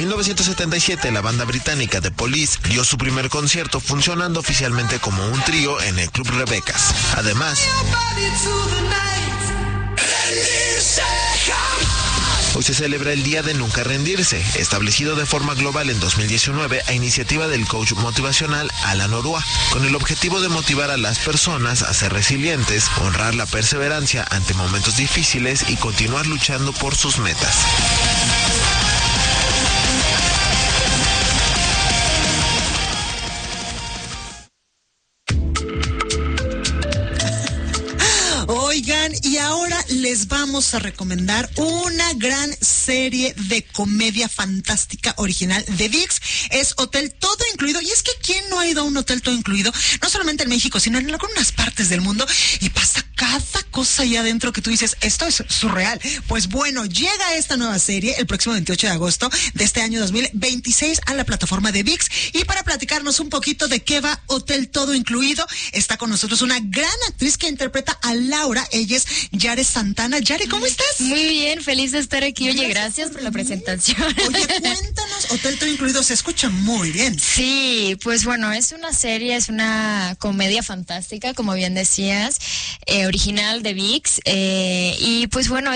1977, la banda británica The Police dio su primer concierto funcionando oficialmente como un trío en el Club Rebecas. Además, hoy se celebra el Día de Nunca Rendirse, establecido de forma global en 2019 a iniciativa del coach motivacional Alan Orua, con el objetivo de motivar a las personas a ser resilientes, honrar la perseverancia ante momentos difíciles y continuar luchando por sus metas. Oigan, y ahora les vamos a recomendar una gran serie de comedia fantástica original de ViX. Es Hotel Todo Incluido. Y es que ¿quién no ha ido a un hotel todo incluido? No solamente en México, sino en algunas partes del mundo. Y pasa cada cosa ahí adentro que tú dices, esto es surreal. Pues bueno, llega esta nueva serie el próximo 28 de agosto de este año 2026 a la plataforma de ViX. Y para platicarnos un poquito de qué va Hotel Todo Incluido, está con nosotros una gran actriz que interpreta a Laura. Ella es Yare Santana. Yare, ¿cómo estás? Muy bien, feliz de estar aquí. Oye, gracias por la presentación. Oye, cuéntanos, Hotel Todo Incluido se escucha muy bien. Sí, pues bueno, es una serie, es una comedia fantástica, como bien decías, original de ViX, y pues bueno,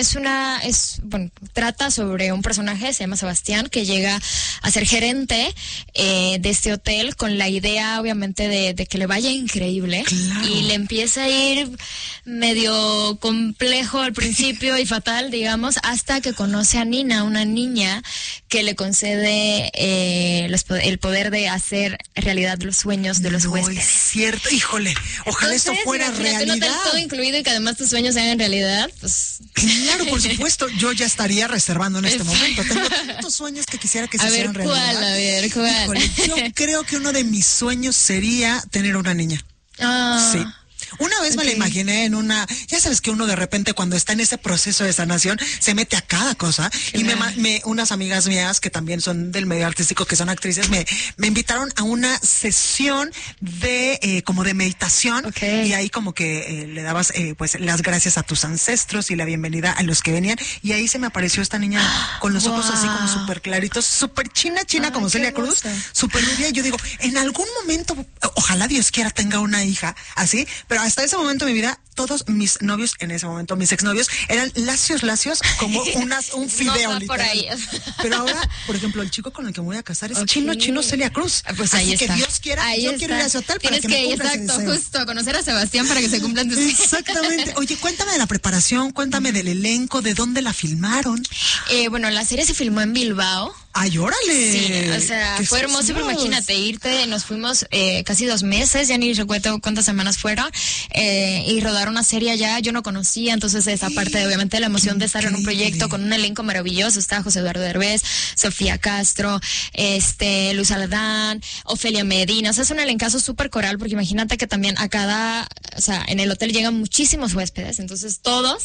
trata sobre un personaje, se llama Sebastián, que llega a ser gerente de este hotel con la idea, obviamente, de que le vaya increíble. Claro. Y le empieza a ir medio complejo al principio y fatal, digamos, hasta que conoce a Nina, una niña que le concede el poder de hacer realidad los sueños de los huéspedes. Es cierto, híjole, ojalá Entonces, esto fuera realidad. Un hotel todo incluido y que además tus sueños se hagan realidad, pues... Claro, por supuesto, yo ya estaría reservando en este momento. Tengo tantos sueños que quisiera que se hicieran realidad. A ver, ¿cuál? Híjole, yo creo que uno de mis sueños sería tener una niña. Sí. Una vez me la imaginé en una, ya sabes que uno de repente cuando está en ese proceso de sanación se mete a cada cosa. Claro. Y unas amigas mías que también son del medio artístico, que son actrices, me invitaron a una sesión de como de meditación. Okay. Y ahí como que le dabas pues las gracias a tus ancestros y la bienvenida a los que venían. Y ahí se me apareció esta niña con los ojos así como súper claritos, súper china como Celia Cruz, súper rubia. Y yo digo, en algún momento, ojalá Dios quiera tenga una hija así, pero hasta ese momento de mi vida, todos mis novios en ese momento, mis exnovios, eran lacios, como un fideo, no, literal. Por ahí. Pero ahora, por ejemplo, el chico con el que me voy a casar es chino Celia Cruz. Pues así ahí que está. Dios quiera, ahí yo está. quiero ir a ese hotel para que me cumpla ese deseo. Justo, a conocer a Sebastián para que se cumplan tus sueños. Exactamente. Oye, cuéntame de la preparación, cuéntame del elenco, de dónde la filmaron. Bueno, la serie se filmó en Bilbao. ¡Ay, órale! Sí, o sea, fue hermoso, pero imagínate, nos fuimos casi 2 meses, ya ni recuerdo cuántas semanas fueron, y rodar una serie allá, yo no conocía, entonces esa parte de, obviamente, la emoción de estar en un proyecto con un elenco maravilloso. Está José Eduardo Derbez, Sofía Castro, Luz Aldán, Ofelia Medina, o sea, es un elencazo súper coral, porque imagínate que también en el hotel llegan muchísimos huéspedes, entonces todos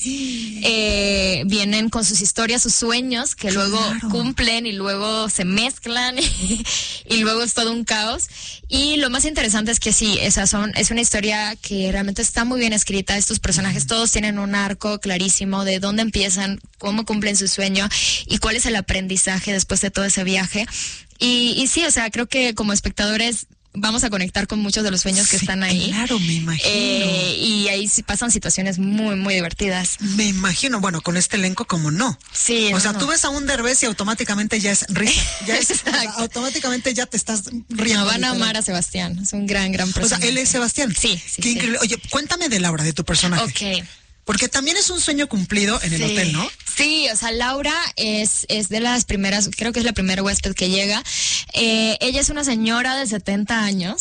vienen con sus historias, sus sueños, que luego cumplen y luego se mezclan y luego es todo un caos. Y lo más interesante es que sí, es una historia que realmente está muy bien escrita. Estos personajes todos tienen un arco clarísimo de dónde empiezan, cómo cumplen su sueño y cuál es el aprendizaje después de todo ese viaje. Y sí, o sea, creo que como espectadores vamos a conectar con muchos de los sueños que están ahí. Claro, me imagino. Y ahí sí pasan situaciones muy, muy divertidas. Me imagino, bueno, con este elenco como no. Sí. O sea, tú ves a un Derbez y automáticamente ya es risa. Automáticamente ya te estás riendo. No, van a amar a Sebastián. Es un gran personaje. O sea, él es Sebastián. Sí. Qué increíble. Oye, cuéntame de Laura, de tu personaje. Ok. Porque también es un sueño cumplido en el hotel, ¿no? Sí, o sea, Laura es de las primeras, creo que es la primera huésped que llega. Ella es una señora de 70 años,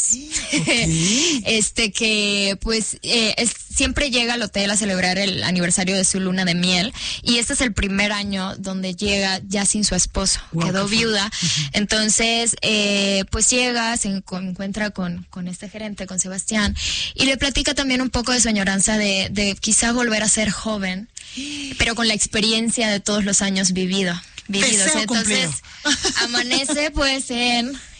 que pues siempre llega al hotel a celebrar el aniversario de su luna de miel, y este es el primer año donde llega ya sin su esposo, quedó viuda. Entonces, pues llega, se encuentra con este gerente, con Sebastián, y le platica también un poco de su añoranza de quizá volver a ser joven, pero con la experiencia de todos los años vividos. Entonces, amanece pues en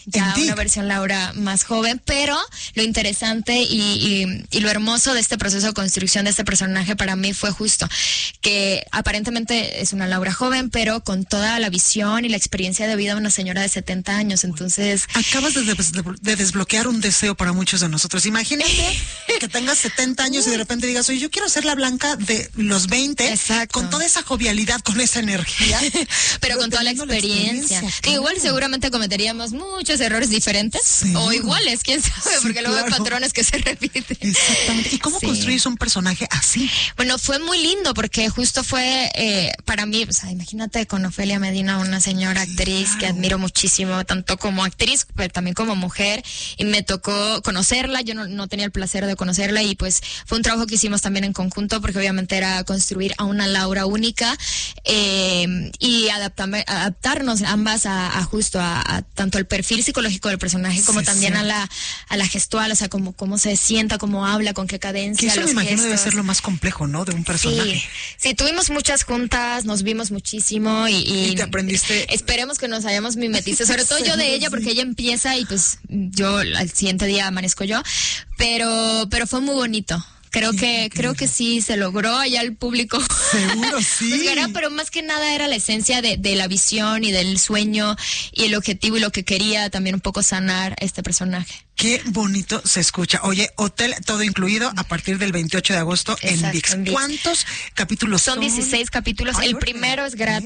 ya una versión Laura más joven, pero lo interesante y lo hermoso de este proceso de construcción de este personaje para mí fue justo que aparentemente es una Laura joven, pero con toda la visión y la experiencia de vida de una señora de 70 años, entonces... Acabas de desbloquear un deseo para muchos de nosotros. Imagínate que tengas 70 años y de repente digas, oye, yo quiero ser la Blanca de los 20, exacto, con toda esa jovialidad, con esa energía. pero con toda la experiencia. Claro. Igual seguramente cometeríamos muchos errores diferentes, sí, o iguales, quién sabe, sí, porque luego hay patrones que se repiten. Exactamente. ¿Y cómo construís un personaje así? Bueno, fue muy lindo porque justo fue para mí, o sea, imagínate con Ofelia Medina, una señora actriz que admiro muchísimo, tanto como actriz, pero también como mujer, y me tocó conocerla, yo no tenía el placer de conocerla y pues fue un trabajo que hicimos también en conjunto porque obviamente era construir a una Laura única y adaptarnos ambas a justo a tanto el perfil psicológico del personaje como también a la gestual, o sea, cómo se sienta, cómo habla, con qué cadencia, que eso los me imagino gestos. Debe ser lo más complejo, ¿no? De un personaje. Sí, tuvimos muchas juntas, nos vimos muchísimo y te aprendiste. Esperemos que nos hayamos mimetizado, sobre todo yo de ella, porque ella empieza y pues yo al siguiente día amanezco yo, pero fue muy bonito. Creo que sí se logró, allá el público. Seguro, sí. Pues, pero más que nada era la esencia de la visión y del sueño y el objetivo y lo que quería también un poco sanar este personaje. Qué bonito se escucha. Oye, Hotel todo incluido a partir del 28 de agosto en ViX. ¿Cuántos capítulos son? Son 16 capítulos. El primero es gratis.